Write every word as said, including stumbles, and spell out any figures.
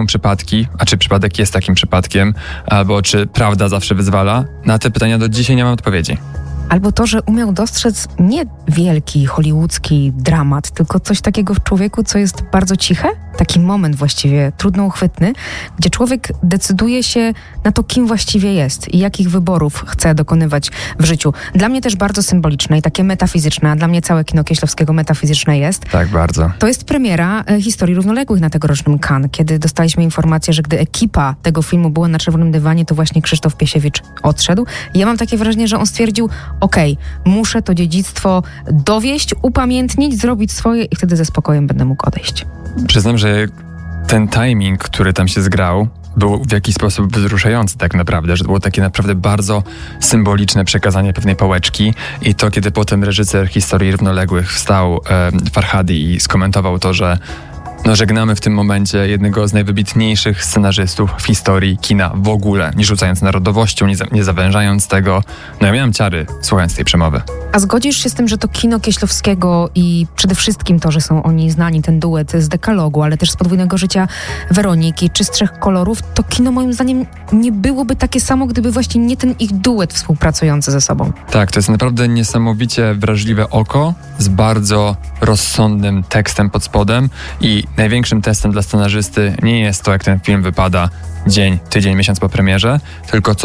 istnieją przypadki, a czy przypadek jest takim przypadkiem, albo czy prawda zawsze wyzwala? Na te pytania do dzisiaj nie mam odpowiedzi. Albo to, że umiał dostrzec nie wielki hollywoodzki dramat, tylko coś takiego w człowieku, co jest bardzo ciche. Taki moment właściwie trudno uchwytny, gdzie człowiek decyduje się na to, kim właściwie jest i jakich wyborów chce dokonywać w życiu. Dla mnie też bardzo symboliczne i takie metafizyczne, a dla mnie całe kino Kieślowskiego metafizyczne jest. Tak, bardzo. To jest premiera e, Historii równoległych na tegorocznym Cannes, kiedy dostaliśmy informację, że gdy ekipa tego filmu była na czerwonym dywanie, to właśnie Krzysztof Piesiewicz odszedł. I ja mam takie wrażenie, że on stwierdził, okej, okay, muszę to dziedzictwo dowieść, upamiętnić, zrobić swoje i wtedy ze spokojem będę mógł odejść. Przyznam, że ten timing, który tam się zgrał, był w jakiś sposób wzruszający tak naprawdę, że to było takie naprawdę bardzo symboliczne przekazanie pewnej pałeczki i to, kiedy potem reżyser Historii równoległych wstał, e, Farhadi, i skomentował to, że no, żegnamy w tym momencie jednego z najwybitniejszych scenarzystów w historii kina w ogóle, nie rzucając narodowością, nie, za, nie zawężając tego. No ja miałem ciary, słuchając tej przemowy. A zgodzisz się z tym, że to kino Kieślowskiego i przede wszystkim to, że są oni znani, ten duet z Dekalogu, ale też z Podwójnego życia Weroniki, czy z Trzech kolorów, to kino moim zdaniem nie byłoby takie samo, gdyby właśnie nie ten ich duet współpracujący ze sobą. Tak, to jest naprawdę niesamowicie wrażliwe oko z bardzo rozsądnym tekstem pod spodem i największym testem dla scenarzysty nie jest to, jak ten film wypada dzień, tydzień, miesiąc po premierze, tylko co